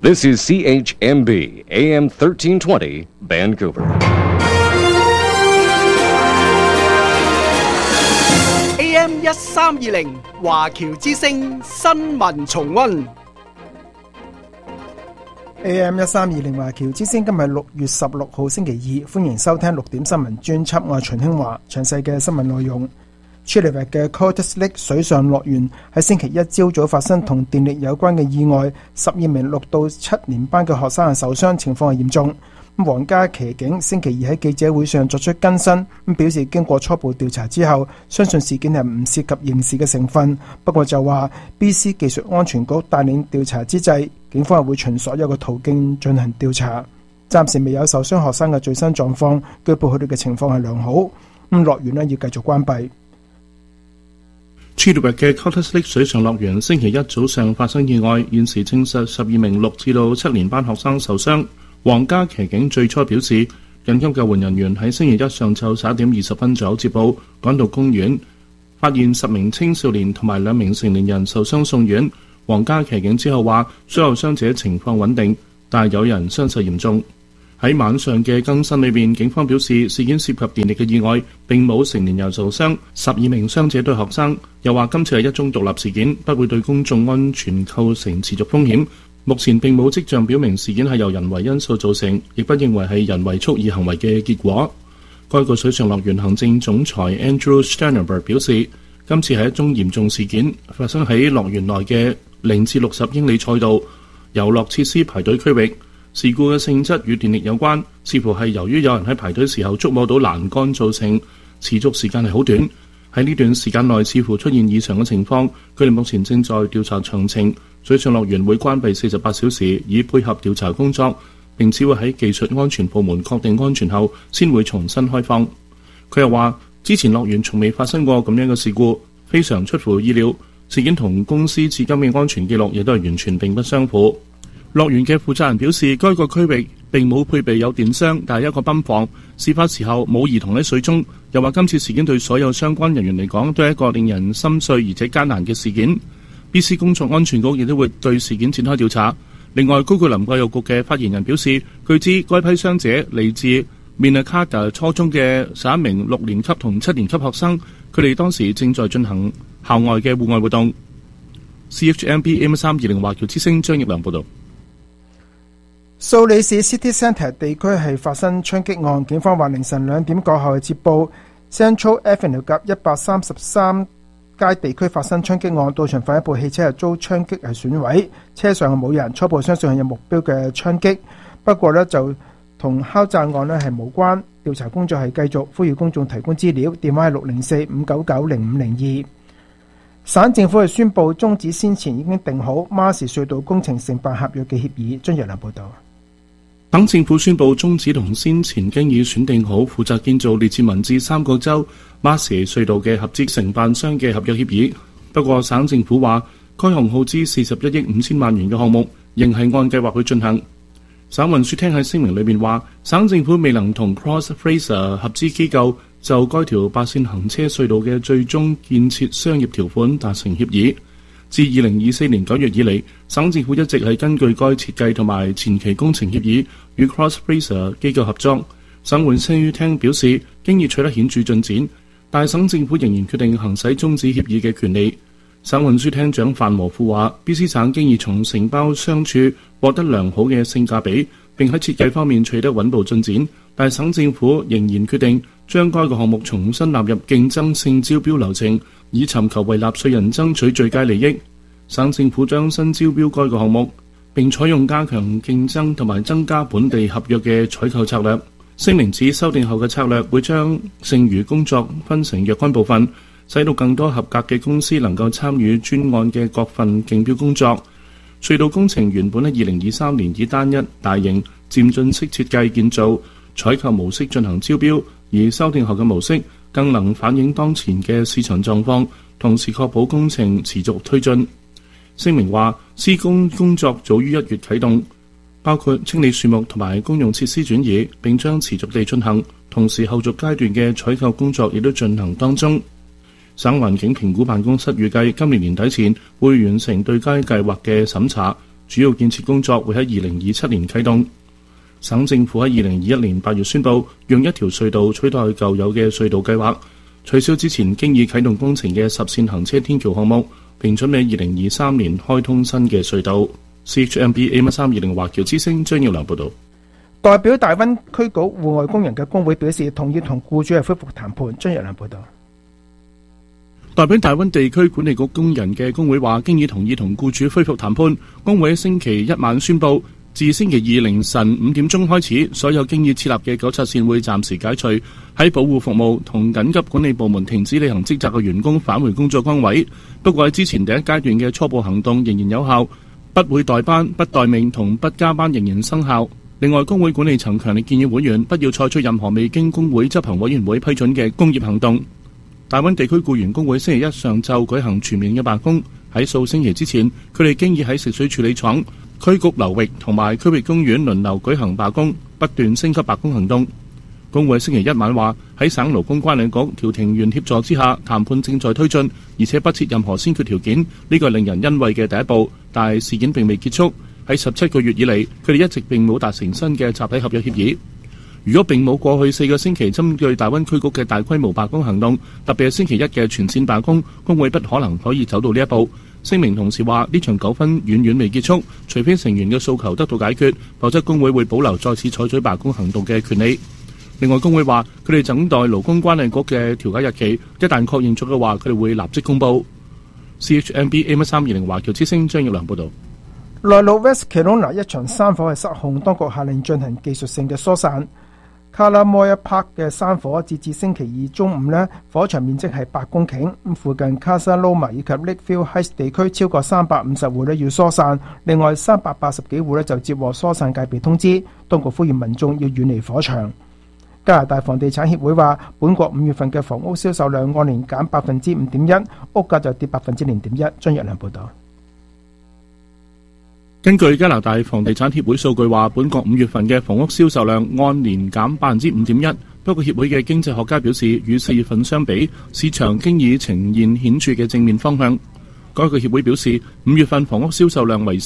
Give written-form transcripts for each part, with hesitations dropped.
This is CHMB AM 1320 Vancouver. AM 1320華僑之聲新聞重溫。 AM 1320華僑之聲今日6月16號星期二，歡迎收聽6點新聞專輯，我係秦興華。詳細嘅新聞內容。雪梨嘅 Colders Lake 水上樂園喺星期一朝早發生同電力有關嘅意外，12名6到7年班嘅學生係受傷，情況係嚴重。皇家騎警星期二喺記者會上作出更新，表示經過初步調查之後，相信事件係唔涉及刑事嘅成分。不過就話 BC 技術安全局帶領調查之際，警方係會循所有嘅途徑進行調查。暫時未有受傷學生嘅最新狀況，據報佢哋嘅情況係良好。樂園要繼續關閉。 雪梨嘅 Colders Lake 水上樂園星期一早上發生意外，現時證實12名6至到7年班學生受傷。皇家騎警最初表示，緊急救援人員喺星期一上晝11點20分左右接報，趕到公園，發現10名青少年同埋2名成年人受傷送院。皇家騎警之後話，所有傷者情況穩定，但有人傷勢嚴重。喺晚上嘅更新裏面，警方表示事件涉及電力嘅意外，並冇成年人受傷，12名傷者都係學生。又話今次係一宗獨立事件，不會對公眾安全構成持續風險。目前並冇跡象表明事件係由人為因素造成，亦不認為係人為蓄意行為嘅結果。該個水上樂園行政總裁 Andrew Sternberg 表示，今次係一宗嚴重事件，發生喺樂園內嘅0至60英里賽道遊樂設施排隊區域。事故嘅性質與電力有關，似乎係由於有人喺排隊時候觸摸到欄杆造成，持續時間係好短。喺呢段時間內似乎出現異常嘅情況，佢哋目前正在調查詳情。水上樂園會關閉48小時，以配合調查工作，並只會喺技術安全部門確定安全後，先會重新開放。佢又話，之前樂園從未發生過咁樣嘅事故，非常出乎意料。事件同公司至今嘅安全記錄亦都係完全並不相符。樂園嘅負責人表示，該個區域並冇配備有電箱，但係一個泵房。事發時候冇兒童喺水中。又話今次事件對所有相關人員嚟講都係一個令人心碎而且艱難嘅事件。BC 工作安全局亦都會對事件展開調查。另外，高句林教育局嘅發言人表示，據知該批傷者嚟自 Minakata 初中嘅11名6年級同7年級學生，佢哋當時正在進行校外嘅戶外活動。CHMB AM320 華僑之聲張業良報導。 蘇里市 City Centre 地區係發生槍擊案，警方話凌晨2點過後接報 Central Avenue 及133街地區發生槍擊案，到場發現一部汽車係遭槍擊係損毀，車上冇人，初步相信係有目標嘅槍擊，不過呢就同敲詐案呢係無關。調查工作係繼續，呼籲公眾提供資料，電話係604-599-0502。省政府係宣布終止先前已經定好馬士隧道工程承辦合約嘅協議。張若良報道。 等政府宣布終止同先前經已選定好負責建造列治文至3個州馬士隧道嘅合資承辦商嘅合約協議。不過省政府話，該項耗資41億5千萬元嘅項目仍係按計劃去進行。省運輸廳喺聲明裏面話，省政府未能同 Cross Fraser 合資機構就該條8線行車隧道嘅最終建設商業條款達成協議。自2024年9月以嚟，省政府一直係根據該設計同埋前期工程協議與 Cross Fraser 機構合作。省運輸廳表示，經已取得顯著進展，但省政府仍然決定行使終止協議嘅權利。省運輸廳長范和富話 ，BC 省經已從承包商處獲得良好嘅性價比，並喺設計方面取得穩步進展，但省政府仍然決定將該個項目重新納入競爭性招標流程，以尋求為納稅人爭取最佳利益。省政府將新招標該個項目，並採用加強競爭同埋增加本地合約嘅採購策略。聲明指修訂後嘅策略會將剩餘工作分成若干部分，使到更多合格嘅公司能夠參與專案嘅各份競標工作。隧道工程原本喺2023年以單一、大型、漸進式設計建造、採購模式進行招標，而修訂後嘅模式更能反映當前嘅市場狀況，同時確保工程持續推進。聲明話，施工工作早於1月啟動，包括清理樹木同埋公用設施轉移，並將持續地進行。同時後續階段嘅採購工作亦都進行當中。省環境評估辦公室預計今年年底前會完成對該計劃嘅審查， 主要建設工作會喺2027年啟動。省政府喺2021年8月宣布，用一條隧道取代舊有嘅隧道計劃，取消之前經已啟動工程嘅10線行車天橋項目，並準備2023年開通新嘅隧道。CHMB AM320華僑之聲張耀良報導。 代表大灣區局戶外工人嘅工會表示，同意同僱主係恢復談判。張耀良報導。 代表大灣地區管理局工人嘅工會話，經已同意同僱主恢復談判。工會喺星期一晚宣布，自星期二凌晨5點鐘開始，所有經已設立嘅糾察線會暫時解除，喺保護服務同緊急管理部門停止履行職責嘅員工返回工作崗位。不過喺之前第一階段嘅初步行動仍然有效，不會代班、不待命同不加班仍然生效。另外，工會管理層強烈建議會員不要採取任何未經工會執行委員會批准嘅工業行動。大灣地區僱員工會星期一上晝舉行全面嘅罷工，喺數星期之前，佢哋經已喺食水處理廠、區局流域同埋區域公園輪流舉行罷工，不斷升級罷工行動。工會星期一晚話，喺省勞工關理局調停員協助之下，談判正在推進，而且不設任何先決條件，呢個令人欣慰嘅第一步。但係事件並未結束，喺17個月以嚟，佢哋一直並冇達成新嘅集體合約協議。如果並冇過去4個星期針對大灣區局嘅大規模罷工行動，特別係星期一嘅全線罷工，工會不可能可以走到呢一步。聲明同時話，呢場糾紛遠遠未結束，除非成員嘅訴求得到解決，否則工會會保留再次採取罷工行動嘅權利。另外，工會話佢哋等待勞工關係局嘅調解日期，一旦確認咗嘅話，佢哋會立即公佈。CHMB AM320華僑之聲張耀良報導。 內陸 West Kelowna 一場山火係失控，當局下令進行技術性嘅疏散。Kalamoya Park 嘅山火截至星期二中午呢，火場面積係8公頃，附近 Casa Loma 以及 Lakefield Heights 地區超過350戶呢要疏散，另外380幾戶呢就接獲疏散戒備通知，當局呼籲民眾要遠離火場。加拿大房地產協會話，本國5月份嘅房屋銷售量按年減 5.1%， 屋價就跌 0.1%。張若良報導。 根據加拿大房地產協會數據話，本國5月份嘅房屋銷售量按年減 5.1%。不過協會嘅經濟學家表示，與4月份相比，市場經已呈現顯著嘅正面方向。該個協會表示，5月份房屋銷售量為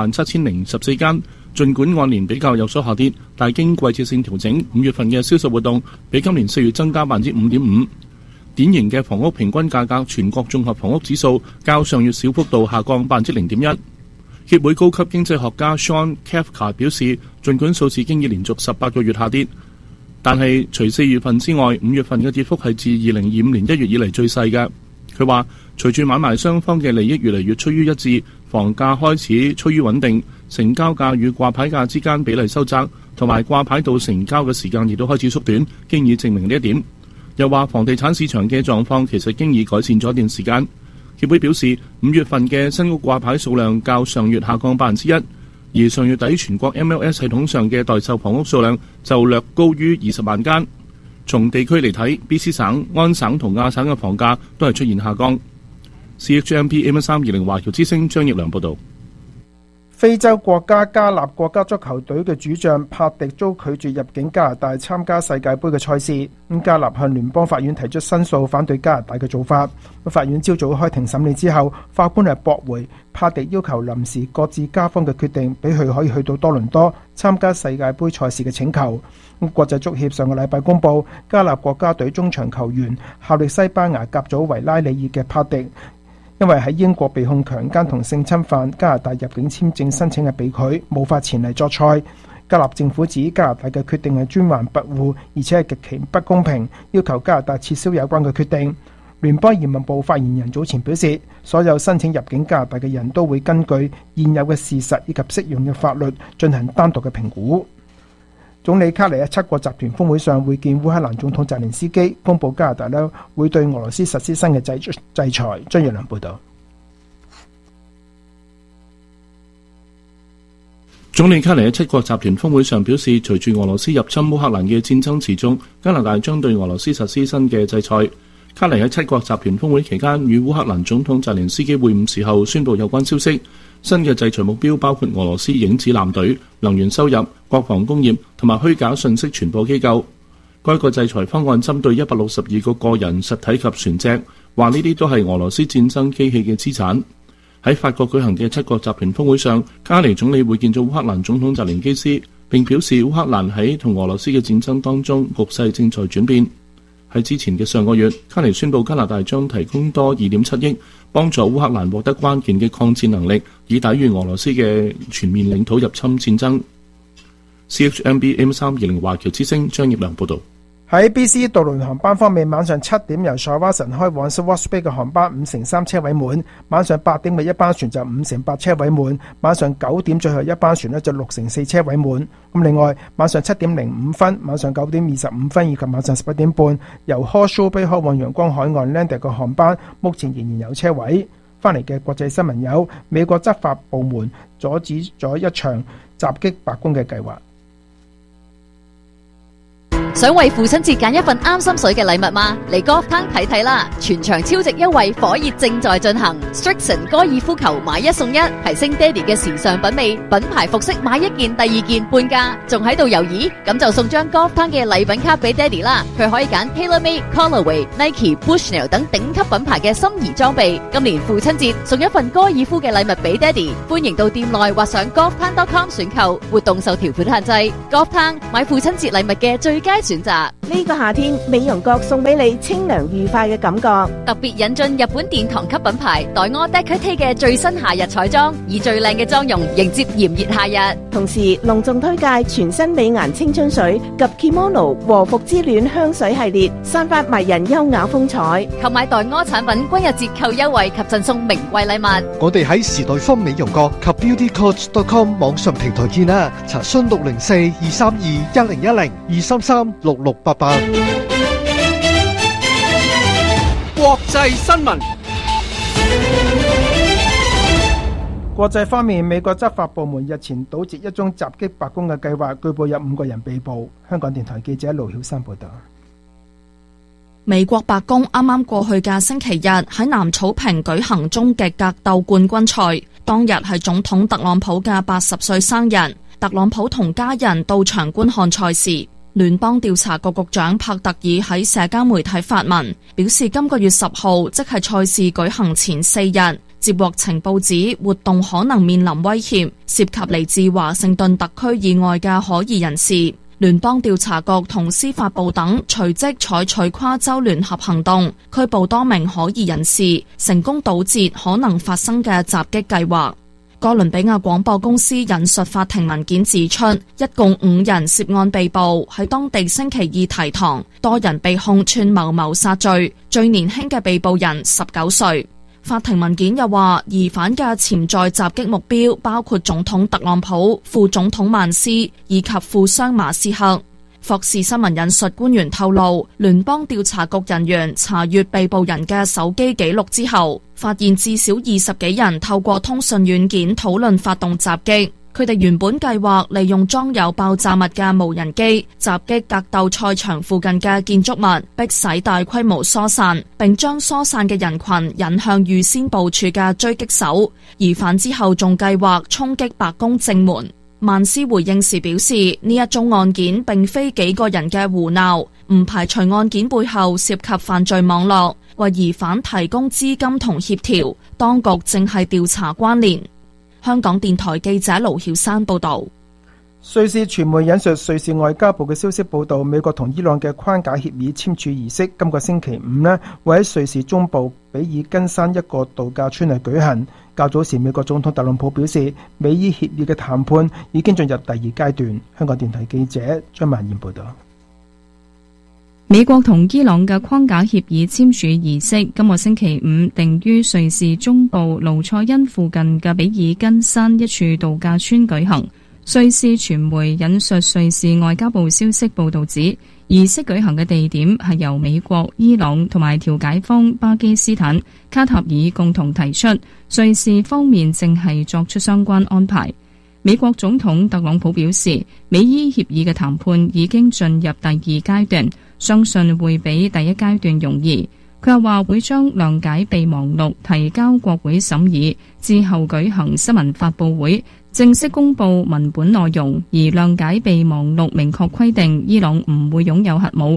47,014間，儘管按年比較有所下跌，但經季節性調整，5月份嘅銷售活動比今年4月增加 5.5%。典型嘅房屋平均價格全國綜合房屋指數較上月小幅度下降 0.1%。協會高級經濟學家 Sean Kafka 表示，儘管數字經已連續18個月下跌，但係除4月份之外，5月份嘅跌幅係自2025年1月以嚟最細嘅。佢話，隨住買賣雙方嘅利益越嚟越趨於一致，房價開始趨於穩定，成交價與掛牌價之間比例收窄，同埋掛牌到成交嘅時間亦都開始縮短，經已證明呢一點。又話房地產市場嘅狀況其實經已改善咗一段時間。協會表示，5月份嘅新屋掛牌數量較上月下降 1%， 而上月底全國 MLS 系統上嘅待售房屋數量就略高於20萬間。從地區嚟睇，BC 省、安省同亞省嘅房價都係出現下降。CHMP AM320華僑之聲張奕良報導。 非洲國家加納國家足球隊嘅主將帕迪遭拒絕入境加拿大參加世界盃嘅賽事。加納向聯邦法院提出申訴，反對加拿大嘅做法。法院朝早開庭審理之後，法官係駁回帕迪要求臨時擱置加方嘅決定，俾佢可以去到多倫多參加世界盃賽事嘅請求。國際足協上個禮拜公佈，加納國家隊中場球員效力西班牙甲組維拉利爾嘅帕迪，因為喺英國被控強姦同性侵犯，加拿大入境簽證申請係被拒，無法前嚟作賽。加納政府指加拿大嘅決定係專橫跋扈，而且係極其不公平，要求加拿大撤銷有關嘅決定。聯邦移民部發言人早前表示，所有申請入境加拿大嘅人都會根據現有嘅事實以及適用嘅法律進行單獨嘅評估。總理卡尼喺7國集團峰會上會見烏克蘭總統澤連斯基，公佈加拿大呢會對俄羅斯實施新嘅制裁。張若良報導。 總理卡尼喺7國集團峰會上表示，隨住俄羅斯入侵烏克蘭嘅戰爭持續，加拿大將對俄羅斯實施新嘅制裁。卡尼喺7國集團峰會期間與烏克蘭總統澤連斯基會晤時候宣布有關消息。新嘅制裁目標包括俄羅斯影子艦隊、能源收入、國防工業同埋虛假信息傳播機構。該個制裁方案針對162個個人、實體及船隻，話呢啲都係俄羅斯戰爭機器嘅資產。 喺法國舉行嘅7國集團峰會上，卡尼總理會見咗烏克蘭總統澤連基斯，並表示烏克蘭喺同俄羅斯嘅戰爭當中，局勢正在轉變。喺之前嘅上個月，卡尼宣布加拿大將提供多2.7億，幫助烏克蘭獲得關鍵嘅抗戰能力，以抵禦俄羅斯嘅全面領土入侵戰爭。CHMB AM320 華僑之聲張業良報導。 喺 BC 渡輪航班方面，晚上7點由塞瓦神開往 Swartz Bay 嘅航班5/3車位滿，晚上8點嘅一班船就5/8車位滿，晚上9點最後一班船就6/4車位滿。咁另外，晚上7點05分、晚上9點25分以及晚上11點半由 Horseshoe Bay 開往陽光海岸 Lander 嘅航班，目前仍然有車位。翻嚟嘅國際新聞有美國執法部門阻止咗一場襲擊白宮嘅計劃。 想為父親節揀一份啱心水嘅禮物嗎？嚟 Golf Town 睇睇啦！全場超值優惠火熱正在進行 ，Strixon 高爾夫球買1送1，提升爹哋嘅時尚品味。品牌服飾買1件第2件半價，仲喺度猶豫？咁就送張 Golf Town 嘅禮品卡俾爹哋啦！佢可以揀 TaylorMade、Callaway、Nike、Bushnell 等頂級品牌嘅心儀裝備。今年父親節送一份高爾夫嘅禮物俾爹哋，歡迎到店內或上 golftown.com 選購，活動受條款限制。Golf Town 買父親節禮物嘅最佳選擇。 呢個夏天，美容閣送俾你清涼愉快嘅感覺。 特別引進日本殿堂級品牌黛柯 Decote 嘅最新夏日彩妝，以最靚嘅妝容迎接炎熱夏日。 同時隆重推介全新美顏青春水及 Kimono 和服之戀香水系列，散發迷人優雅風采。 購買黛柯產品均有折扣優惠及贈送名貴禮物。 我哋喺時代坊美容閣及 beautycoach.com 網上平台見啦，查詢604-232-1010-233-6688。 國際新聞。 國際方面，美國執法部門日前堵截一宗襲擊白宮嘅計劃，據報有5個人被捕。香港電台記者盧曉珊報道。 美國白宮啱啱過去嘅星期日喺南草坪舉行終極格鬥冠軍賽，當日係總統特朗普嘅80歲生日，特朗普同家人到場觀看賽事。聯邦調查局局長帕特爾喺社交媒體發文，表示今個月10號，即係賽事舉行前4日，接獲情報指活動可能面臨威脅，涉及嚟自華盛頓特區以外嘅可疑人士。聯邦調查局同司法部等隨即採取跨州聯合行動，拘捕多名可疑人士，成功堵截可能發生嘅襲擊計劃。哥倫比亞廣播公司引述法庭文件指出，一共5人涉案被捕，喺當地星期2提堂，多人被控串謀謀殺罪，最年輕嘅被捕人19歲。法庭文件又話，疑犯嘅潛在襲擊目標包括總統特朗普、副總統曼斯以及富商馬斯克。霍士新聞引述官員透露，聯邦調查局人員查閱被捕人嘅手機記錄之後，發現至少20幾人透過通訊軟件討論發動襲擊。佢哋原本計劃利用裝有爆炸物嘅無人機襲擊格鬥賽場附近嘅建築物，迫使大規模疏散，並將疏散嘅人群引向預先部署嘅狙擊手。疑犯之後仲計劃衝擊白宮正門。曼斯回應時表示，呢一宗案件並非幾個人嘅胡鬧，唔排除案件背後涉及犯罪網絡，為疑犯提供資金同協調，當局正係調查關聯。香港電台記者盧曉珊報道。 瑞士傳媒引述瑞士外交部嘅消息報道，美國同伊朗嘅框架協議簽署儀式今個星期5會喺瑞士中部比爾根山一個度假村嚟舉行。較早時，美國總統特朗普表示，美伊協議嘅談判已經進入第2階段。香港電台記者張曼燕報道。 美國同伊朗嘅框架協議簽署儀式今個星期5定於瑞士中部盧塞恩附近嘅比爾根山一處度假村舉行。瑞士傳媒引述瑞士外交部消息報道指，儀式舉行嘅地點係由美國、伊朗同埋調解方巴基斯坦、卡塔爾共同提出，瑞士方面正係作出相關安排。美國總統特朗普表示，美伊協議嘅談判已經進入第2階段，相信會比第1階段容易。佢又話會將諒解備忘錄提交國會審議，之後舉行新聞發佈會，正式公布文本內容。而諒解備忘錄明確規定伊朗唔會擁有核武。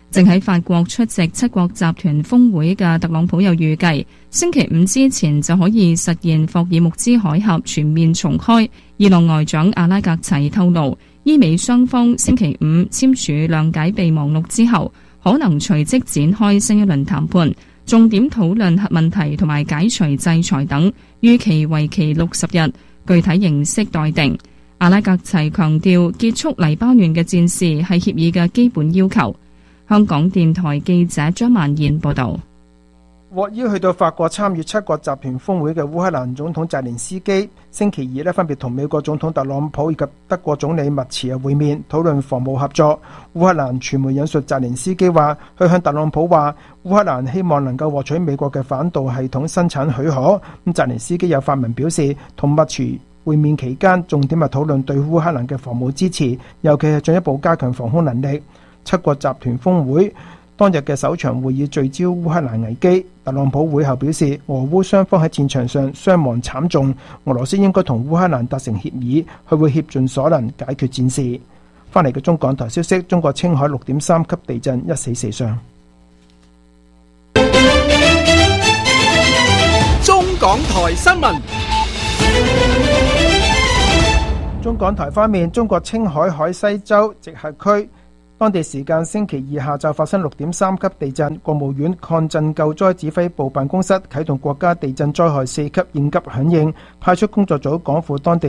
正喺法國出席七國集團峰會嘅特朗普又預計，星期五之前就可以實現霍爾木茲海峽全面重開。伊朗外長阿拉格齊透露，伊美雙方星期五簽署諒解備忘錄之後，可能隨即展開新一輪談判，重點討論核問題同埋解除制裁等，預期為期60日，具體形式待定。阿拉格齊強調，結束黎巴嫩嘅戰事係協議嘅基本要求。香港電台記者張曼燕報道。 獲邀去到法國參與七國集團峰會嘅烏克蘭總統澤連斯基，星期二分別同美國總統特朗普以及德國總理默茨會面，討論防務合作。烏克蘭傳媒引述澤連斯基話，佢向特朗普話，烏克蘭希望能夠獲取美國嘅反導系統生產許可。咁澤連斯基有發文表示，同默茨會面期間，重點係討論對烏克蘭嘅防務支持，尤其係進一步加強防空能力。七國集團峰會當日嘅首場會議聚焦烏克蘭危機。特朗普會後表示，俄烏雙方喺戰場上傷亡慘重，俄羅斯應該同烏克蘭達成協議，佢會竭盡所能解決戰事。翻嚟嘅中港台消息，中國青海6.3級地震，1死4傷。 中港台新聞。 中港台方面，中國青海海西州直轄區當地時間星期二下晝發生6.3級地震，國務院抗震救災指揮部辦公室啟動國家地震災害4級應急響應，派出工作組趕赴當地